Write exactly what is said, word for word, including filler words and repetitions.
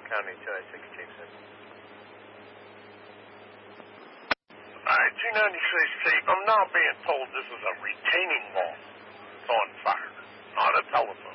County two I six, Chief said. Alright, G ninety-six, Chief. I'm now being told this is a retaining wall. It's on fire, not a telephone.